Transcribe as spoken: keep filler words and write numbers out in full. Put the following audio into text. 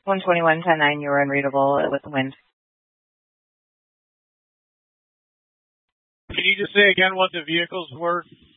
one twenty-one, ten nine, you were unreadable with the wind. Can you just say again what the vehicles were?